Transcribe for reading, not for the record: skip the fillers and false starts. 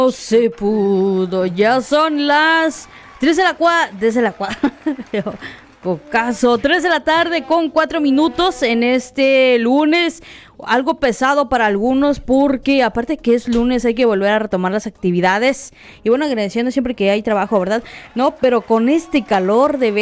No se pudo, ya son las 3 de la Cocazo, 3 de la tarde con 4 minutos en este lunes, algo pesado para algunos porque aparte que es lunes hay que volver a retomar las actividades y bueno, agradeciendo siempre que hay trabajo, ¿verdad? No, pero con este calor de